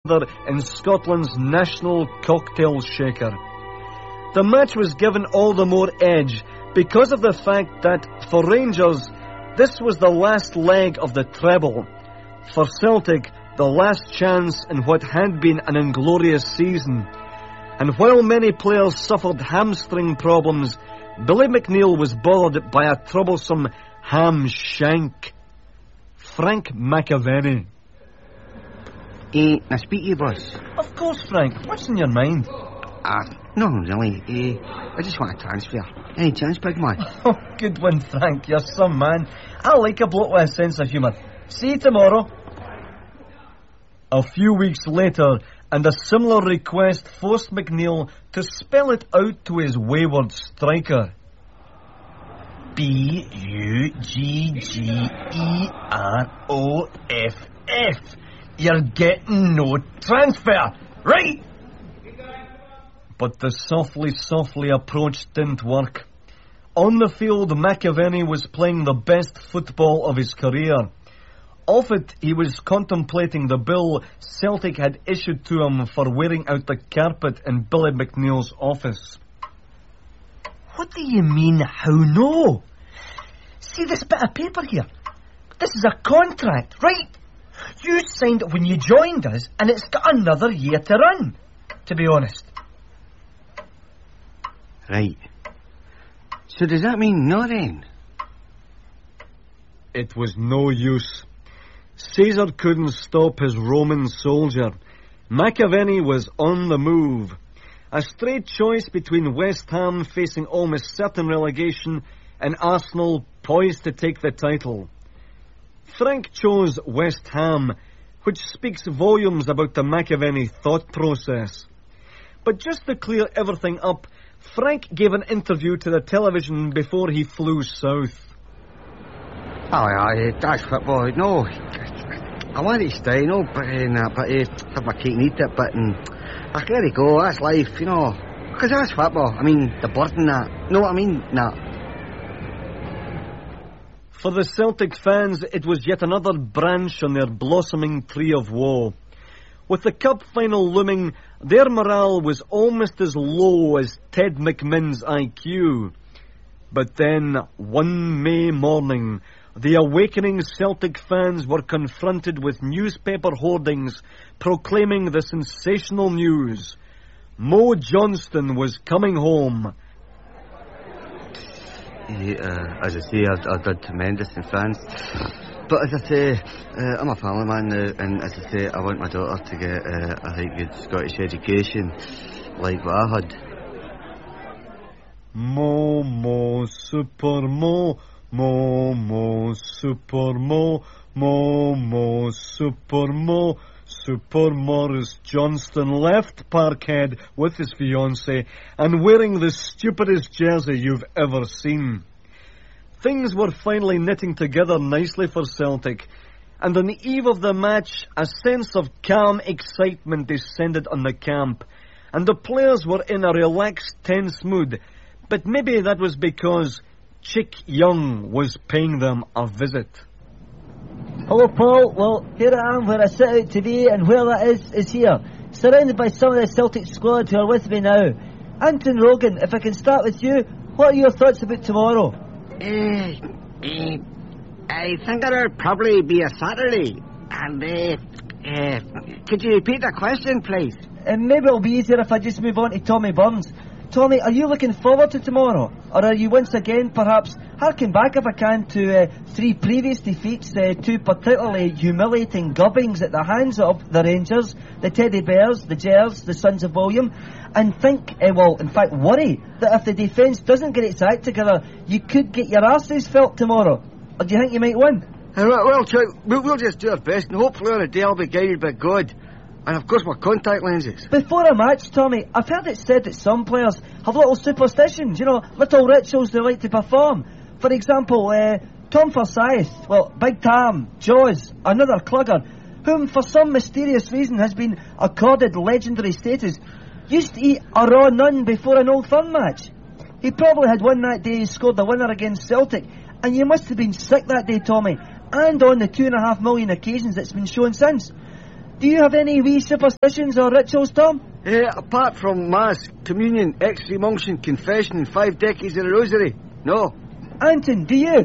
other in Scotland's national cocktail shaker. The match was given all the more edge because of the fact that, for Rangers, this was the last leg of the treble. For Celtic, the last chance in what had been an inglorious season. And while many players suffered hamstring problems, Billy McNeill was bothered by a troublesome ham shank. Frank McAvenny. I speak to you, boss. Of course, Frank. What's in your mind? Nothing really. I just want a transfer. Any chance, big man? Oh, good one, Frank. You're some man. I like a bloke with a sense of humour. See you tomorrow. A few weeks later, and a similar request forced McNeill to spell it out to his wayward striker. Buggeroff. You're getting no transfer, right? But the softly approach didn't work. On the field, McAvenny was playing the best football of his career. Off it, he was contemplating the bill Celtic had issued to him for wearing out the carpet in Billy McNeill's office. What do you mean, how no? See this bit of paper here? This is a contract, right? You signed it when you joined us, and it's got another year to run, to be honest. Right. So does that mean nothing? It was no use. Caesar couldn't stop his Roman soldier. McAvenny was on the move. A straight choice between West Ham facing almost certain relegation and Arsenal poised to take the title. Frank chose West Ham, which speaks volumes about the McAvenny thought process. But just to clear everything up, Frank gave an interview to the television before he flew south. Aye, that's football. No, I want to stay, but have my cake and eat it, but I let it go, that's life, because that's football. I mean, the burden, that. Know what I mean? Nah. For the Celtic fans, it was yet another branch on their blossoming tree of woe. With the cup final looming, their morale was almost as low as Ted McMinn's IQ. But then, one May morning, the awakening Celtic fans were confronted with newspaper hoardings proclaiming the sensational news. Mo Johnston was coming home. As I say, I've done tremendous in France. But as I say, I'm a family man now, and as I say, I want my daughter to get a right good Scottish education, like what I had. Mo, super mo, super mo, super mo. Super Morris Johnston left Parkhead with his fiancée and wearing the stupidest jersey you've ever seen. Things were finally knitting together nicely for Celtic, and on the eve of the match, a sense of calm excitement descended on the camp, and the players were in a relaxed, tense mood, but maybe that was because Chick Young was paying them a visit. Hello, Paul. Well, here I am where I set out to be, and where that is here, surrounded by some of the Celtic squad who are with me now. Anton Rogan, if I can start with you, what are your thoughts about tomorrow? I think it'll probably be a Saturday. And, could you repeat the question, please? Maybe it'll be easier if I just move on to Tommy Burns. Tommy, are you looking forward to tomorrow? Or are you once again, perhaps, harking back if I can to 3 previous defeats, 2 particularly humiliating gubbings at the hands of the Rangers, the Teddy Bears, the Gers, the Sons of William, and think, in fact worry, that if the defence doesn't get its act together, you could get your arses felt tomorrow? Or do you think you might win? Well, Chuck, we'll just do our best, and hopefully on the day I'll be guided by God. And of course my contact lenses. Before a match, Tommy, I've heard it said that some players have little superstitions, little rituals they like to perform. For example, Tom Forsyth, Big Tam, Jaws, another Clugger, whom for some mysterious reason has been accorded legendary status, used to eat a raw nun before an Old Firm match. He probably had one that day he scored the winner against Celtic, and you must have been sick that day, Tommy, and on the 2.5 million occasions it's been shown since. Do you have any wee superstitions or rituals, Tom? Apart from Mass, Communion, Extreme Unction, Confession, and 5 decades of the Rosary. No. Anton, do you?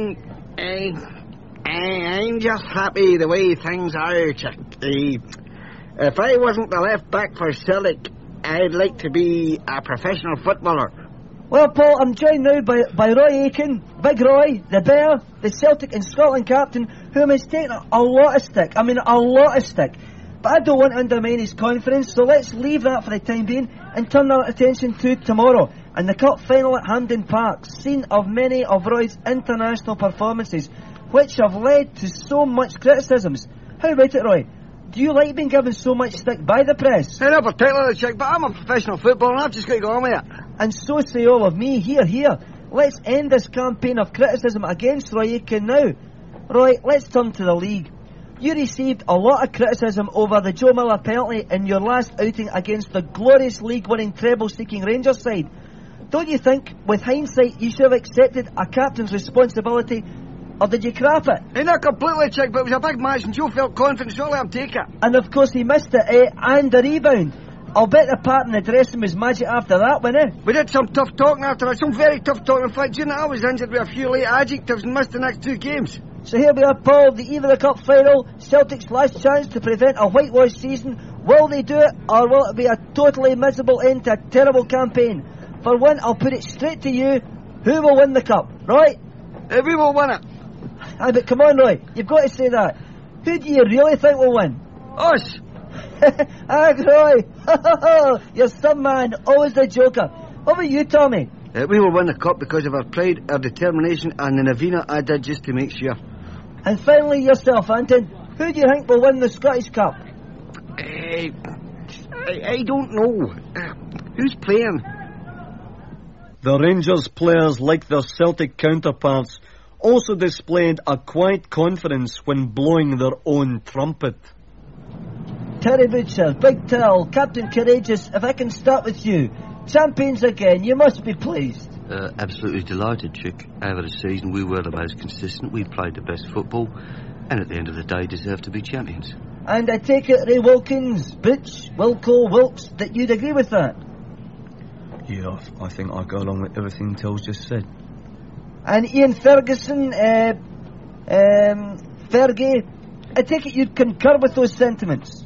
I'm just happy the way things are, Chuck. If I wasn't the left back for Celtic, I'd like to be a professional footballer. Well, Paul, I'm joined now by Roy Aitken, Big Roy, the Bear, the Celtic and Scotland captain, whom has taken a lot of stick. I mean, a lot of stick. But I don't want to undermine his confidence, so let's leave that for the time being and turn our attention to tomorrow and the cup final at Hampden Park, scene of many of Roy's international performances, which have led to so much criticisms. How about it, Roy? Do you like being given so much stick by the press? Not particularly, Chuck, but I'm a professional footballer and I've just got to go on with it. And so say all of me. Here. Let's end this campaign of criticism against Roy Aitken now. Roy, let's turn to the league. You received a lot of criticism over the Joe Miller penalty in your last outing against the glorious league-winning treble-seeking Rangers side. Don't you think, with hindsight, you should have accepted a captain's responsibility, or did you crap it? Not completely, Chuck, but it was a big match and Joe felt confident, so I'll let him take it. And of course he missed it, and the rebound. I'll bet the part in the dressing was magic after that, wasn't it? We did some tough talking after that, some very tough talking. In fact, you know, I was injured with a few late adjectives and missed the next 2 games. So here we are, Paul, the eve of the cup final, Celtic's last chance to prevent a whitewash season. Will they do it, or will it be a totally miserable end to a terrible campaign? For one, I'll put it straight to you, who will win the cup, right? We will win it. Aye, but come on, Roy, you've got to say that. Who do you really think will win? Us. Roy, you're some man, always the joker. What about you, Tommy? We will win the cup because of our pride, our determination, and the Navina I did just to make sure. And finally yourself, Anton. Who do you think will win the Scottish Cup? I don't know. Who's playing? The Rangers players, like their Celtic counterparts, also displayed a quiet confidence when blowing their own trumpet. Terry Butcher, Big Till, Captain Courageous, if I can start with you. Champions again, you must be pleased. Absolutely delighted, Chick. Over the season we were the most consistent, we played the best football, and at the end of the day deserved to be champions. And I take it, Ray Wilkins, Butch, Wilco, Wilkes, that you'd agree with that? Yeah, I think I go along with everything Till's just said. And Ian Ferguson, Fergie, I take it you'd concur with those sentiments?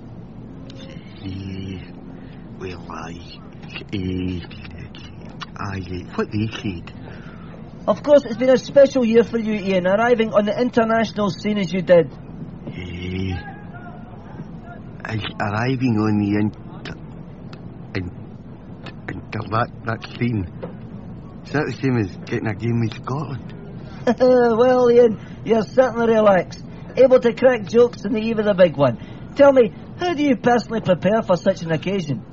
What they said. Of course, it's been a special year for you, Ian, arriving on the international scene as you did. Arriving on the that scene. Is that the same as getting a game with Scotland? Well, Ian, you're certainly relaxed, able to crack jokes on the eve of the big one. Tell me, how do you personally prepare for such an occasion?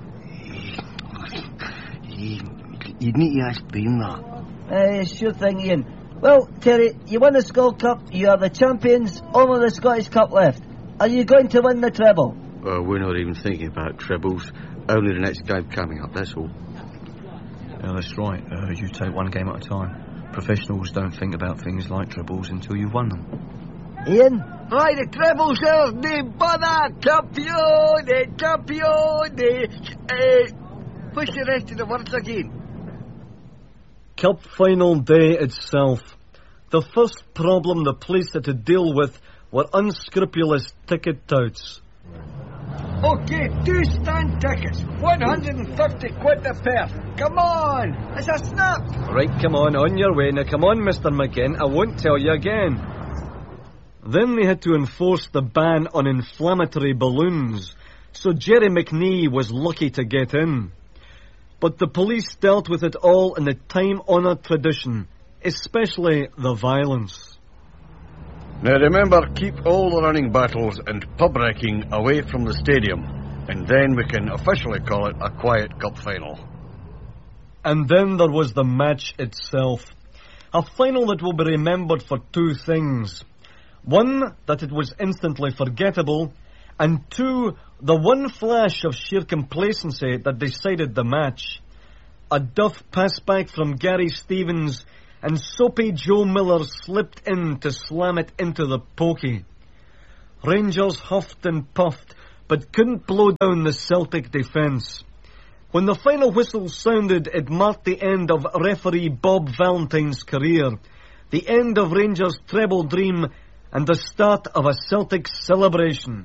You'd need to ask Ben that. Sure thing, Ian. Well, Terry, you won the Skull Cup, you are the champions, only the Scottish Cup left. Are you going to win the treble? We're not even thinking about trebles, only the next game coming up, that's all. Yeah, that's right. You take one game at a time. Professionals don't think about things like trebles until you've won them. Ian? Right, the trebles are the Bada Campione, Campione. What's the rest of the words again? Cup final day itself. The first problem the police had to deal with were unscrupulous ticket touts. Okay, 2 stand tickets, 150 quid a pair. Come on, it's a snap. Right, come on your way. Now come on, Mr. McGinn, I won't tell you again. Then they had to enforce the ban on inflammatory balloons, so Jerry McNee was lucky to get in. But the police dealt with it all in the time-honoured tradition, especially the violence. Now remember, keep all the running battles and pub wrecking away from the stadium, and then we can officially call it a quiet cup final. And then there was the match itself. A final that will be remembered for 2 things. 1, that it was instantly forgettable, and 2, the one flash of sheer complacency that decided the match. A duff pass back from Gary Stevens, and soapy Joe Miller slipped in to slam it into the pokey. Rangers huffed and puffed but couldn't blow down the Celtic defence. When the final whistle sounded, it marked the end of referee Bob Valentine's career, the end of Rangers' treble dream, and the start of a Celtic celebration.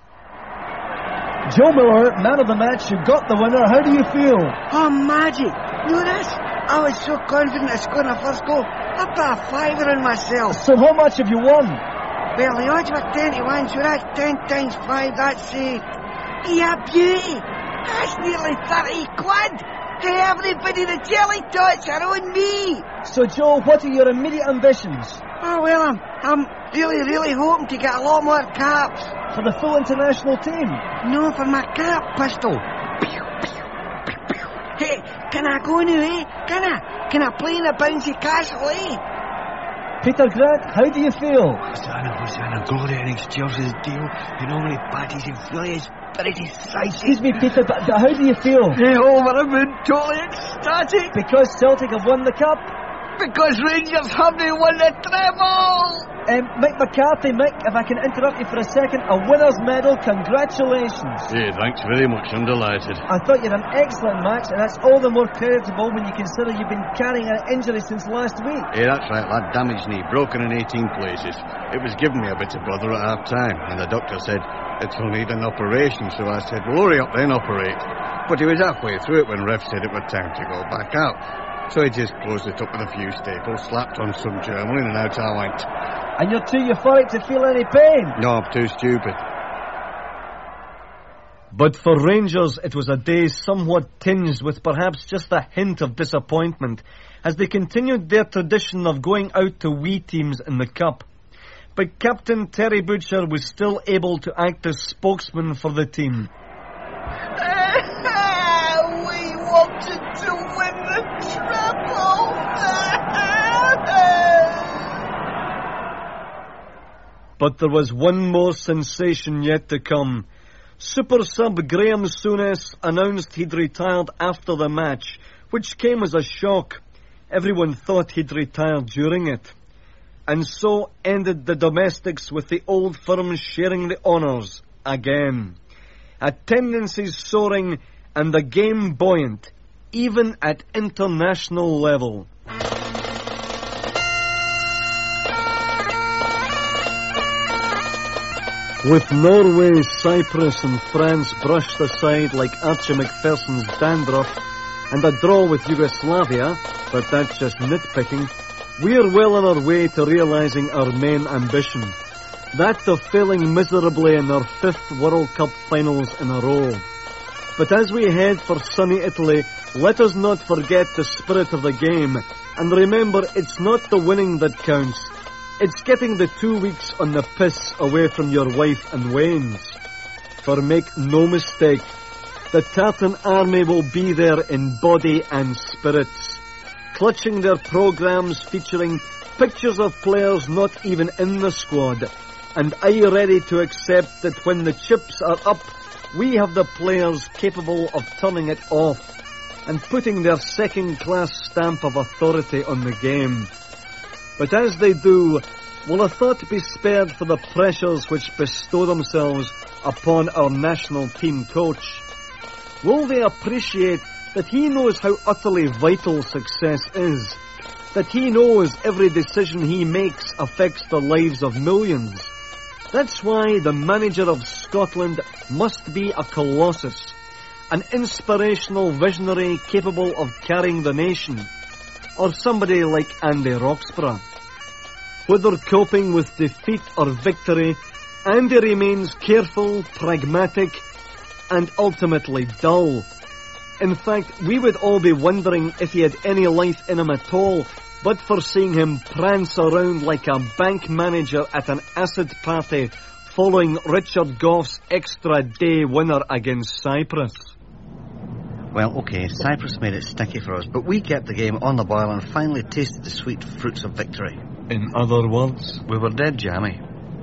Joe Miller, man of the match, you got the winner. How do you feel? Oh, magic. You know this? I was so confident of scoring a first goal. I put a fiver on myself. So how much have you won? Well, the odds were 10 to 1, so that's 10 times 5, that's it. Yeah, beauty. That's nearly 30 quid. Hey, everybody, the jelly tots are on me. So, Joe, what are your immediate ambitions? Oh, well, I'm really hoping to get a lot more caps. For the full international team? No, for my cap pistol. Hey, can I go now, eh? Can I play in a bouncy castle, eh? Peter Grant, how do you feel? Hosanna, glory in excelsis Deo, in omni patis in filiis spiritus sancti. Excuse me, Peter, but how do you feel? Hey, over a moon, totally ecstatic. Because Celtic have won the cup? Because Rangers haven't won the treble. Mick McCarthy, Mick, if I can interrupt you for a second, a winner's medal, congratulations. Hey, thanks very much, I'm delighted. I thought you had an excellent match, and that's all the more creditable when you consider you've been carrying an injury since last week. Hey, that's right, lad, damaged knee, broken in 18 places. It was giving me a bit of bother at half time, and the doctor said, it'll need an operation, so I said, well, hurry up then, operate. But he was halfway through it when Ref said it was time to go back out. So he just closed it up with a few staples, slapped on some German, and out I went. And you're too euphoric to feel any pain? No, I'm too stupid. But for Rangers, it was a day somewhat tinged with perhaps just a hint of disappointment, as they continued their tradition of going out to wee teams in the Cup. But Captain Terry Butcher was still able to act as spokesman for the team. We wanted to win the treble. But there was one more sensation yet to come. Super sub Graham Souness announced he'd retired after the match, which came as a shock. Everyone thought he'd retired during it. And so ended the domestics with the old firm sharing the honours again. Attendances soaring and the game buoyant, even at international level. With Norway, Cyprus and France brushed aside like Archie Macpherson's dandruff, and a draw with Yugoslavia, but that's just nitpicking, we're well on our way to realising our main ambition. That of failing miserably in our 5th World Cup finals in a row. But as we head for sunny Italy, let us not forget the spirit of the game, and remember it's not the winning that counts. It's getting the 2 weeks on the piss away from your wife and wains. For make no mistake, the Tartan army will be there in body and spirits, clutching their programmes featuring pictures of players not even in the squad. And are you ready to accept that when the chips are up, we have the players capable of turning it off and putting their second-class stamp of authority on the game? But as they do, will a thought be spared for the pressures which bestow themselves upon our national team coach? Will they appreciate that he knows how utterly vital success is, that he knows every decision he makes affects the lives of millions? That's why the manager of Scotland must be a colossus, an inspirational visionary capable of carrying the nation, or somebody like Andy Roxburgh. Whether coping with defeat or victory, Andy remains careful, pragmatic, and ultimately dull. In fact, we would all be wondering if he had any life in him at all, but for seeing him prance around like a bank manager at an acid party following Richard Goff's extra day winner against Cyprus. Well, okay, Cyprus made it sticky for us, but we kept the game on the boil and finally tasted the sweet fruits of victory. In other words, We were dead jammy.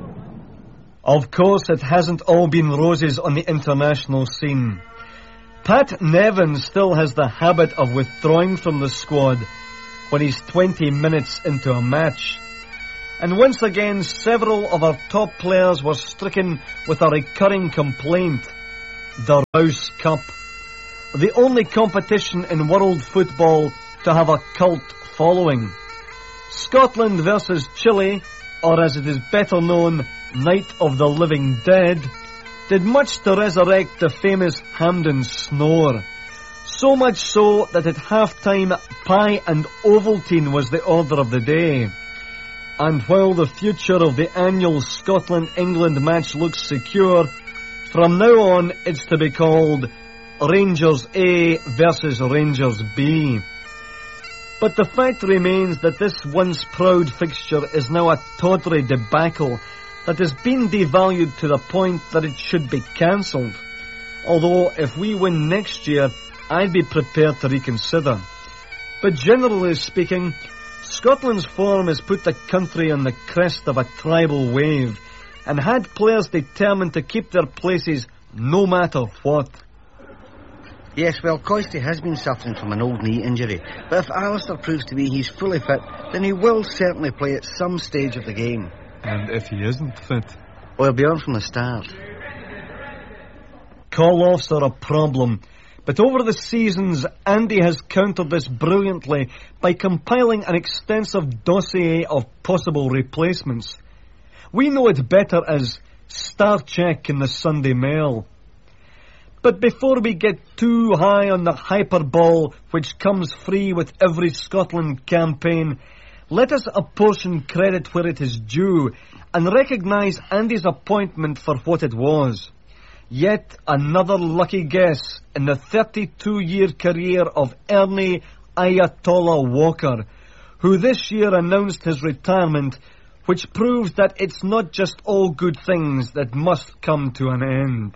of course it hasn't all been roses on the international scene. Pat Nevin still has the habit of withdrawing from the squad when he's 20 minutes into a match. And once again, several of our top players were stricken with a recurring complaint: the Rouse Cup. The only competition in world football to have a cult following. Scotland versus Chile, or as it is better known, Night of the Living Dead, did much to resurrect the famous Hampden snore. So much so that at half-time, pie and Ovaltine was the order of the day. And while the future of the annual Scotland-England match looks secure, from now on it's to be called Rangers A versus Rangers B. But the fact remains that this once proud fixture is now a tawdry debacle that has been devalued to the point that it should be cancelled. Although if we win next year, I'd be prepared to reconsider. But generally speaking, Scotland's form has put the country on the crest of a tribal wave and had players determined to keep their places no matter what. Yes, well, Coisty has been suffering from an old knee injury, but if Alistair proves to be he's fully fit, then he will certainly play at some stage of the game. And if he isn't fit? Well, he'll be on from the start. Call-offs are a problem, but over the seasons, Andy has countered this brilliantly by compiling an extensive dossier of possible replacements. We know it better as Star Check in the Sunday Mail. But before we get too high on the hyperbole which comes free with every Scotland campaign, let us apportion credit where it is due and recognise Andy's appointment for what it was. Yet another lucky guess in the 32-year career of Ernie Ayatollah Walker, who this year announced his retirement, which proves that it's not just all good things that must come to an end.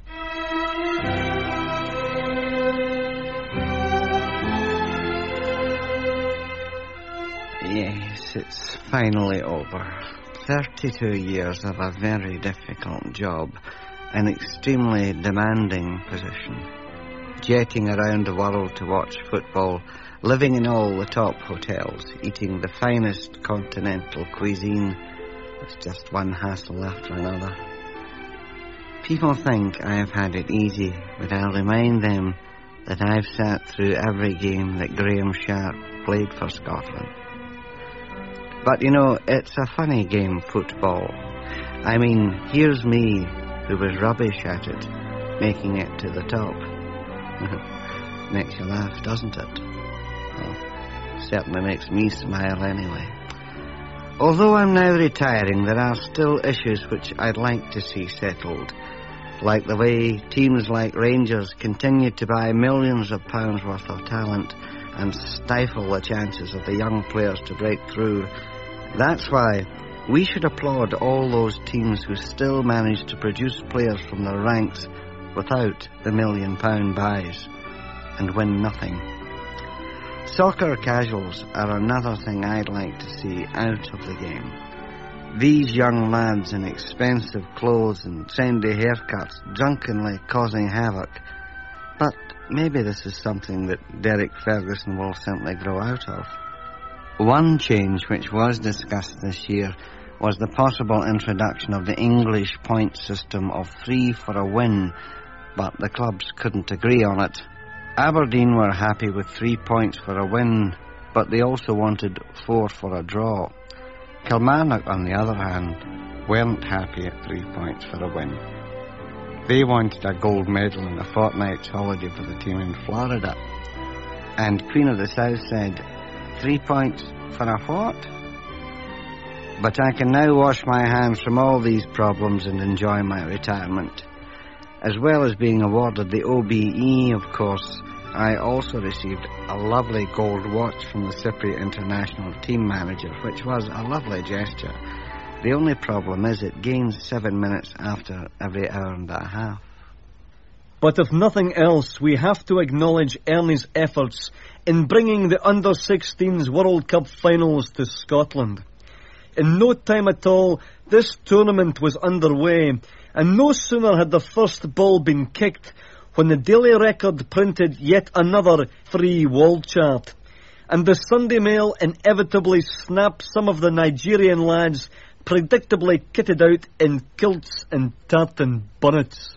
Yes, it's finally over. 32 years of a very difficult job, an extremely demanding position. Jetting around the world to watch football, living in all the top hotels, eating the finest continental cuisine. It's just one hassle after another. People think I have had it easy, but I'll remind them that I've sat through every game that Graham Sharp played for Scotland. But, you know, it's a funny game, football. I mean, here's me, who was rubbish at it, making it to the top. Makes you laugh, doesn't it? Well, certainly makes me smile anyway. Although I'm now retiring, there are still issues which I'd like to see settled, like the way teams like Rangers continue to buy millions of pounds worth of talent and stifle the chances of the young players to break through. That's why we should applaud all those teams who still manage to produce players from their ranks without the £1 million buys and win nothing. Soccer casuals are another thing I'd like to see out of the game. These young lads in expensive clothes and trendy haircuts drunkenly causing havoc. But maybe this is something that Derek Ferguson will simply grow out of. One change which was discussed this year was the possible introduction of the English point system of 3 for a win, but the clubs couldn't agree on it. Aberdeen were happy with 3 points for a win, but they also wanted 4 for a draw. Kilmarnock, on the other hand, weren't happy at 3 points for a win. They wanted a gold medal and a fortnight's holiday for the team in Florida. And Queen of the South said, 3 points for a what? But I can now wash my hands from all these problems and enjoy my retirement. As well as being awarded the OBE, of course, I also received a lovely gold watch from the Cypriot international team manager, which was a lovely gesture. The only problem is it gains 7 minutes after every hour and a half. But if nothing else, we have to acknowledge Ernie's efforts in bringing the Under-16s World Cup finals to Scotland. In no time at all, this tournament was underway, and no sooner had the first ball been kicked when the Daily Record printed yet another free wall chart. and the Sunday Mail inevitably snapped some of the Nigerian lads predictably kitted out in kilts and tartan bonnets.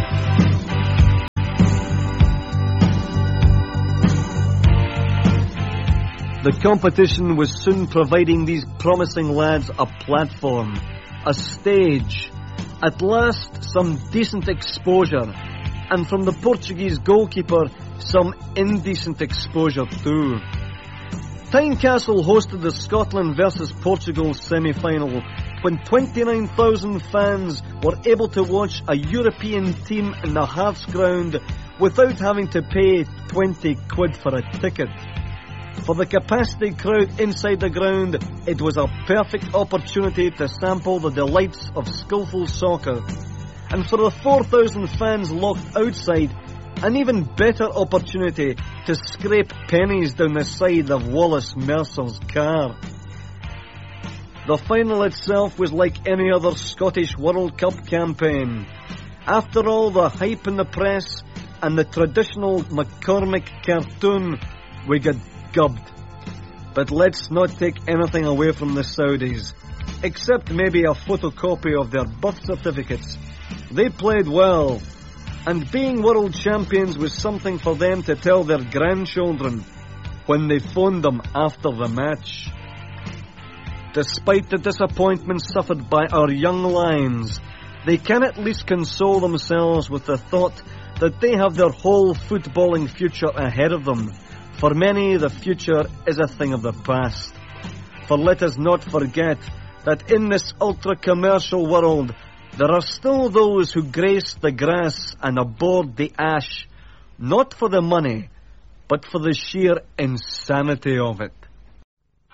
The competition was soon providing these promising lads a platform, a stage, at last some decent exposure, and from the Portuguese goalkeeper some indecent exposure too. Tynecastle hosted the Scotland versus Portugal semi-final when 29,000 fans were able to watch a European team in the Hearts ground without having to pay 20 quid for a ticket. For the capacity crowd inside the ground, it was a perfect opportunity to sample the delights of skillful soccer. And for the 4,000 fans locked outside, an even better opportunity to scrape pennies down the side of Wallace Mercer's car. The final itself was like any other Scottish World Cup campaign. After all the hype in the press and the traditional McCormick cartoon, we got gubbed. But let's not take anything away from the Saudis, except maybe a photocopy of their birth certificates. They played well, and being world champions was something for them to tell their grandchildren when they phoned them after the match. Despite the disappointment suffered by our young lions, they can at least console themselves with the thought that they have their whole footballing future ahead of them. For many, the future is a thing of the past. For let us not forget that in this ultra-commercial world, there are still those who grace the grass and abhorred the ash, not for the money, but for the sheer insanity of it.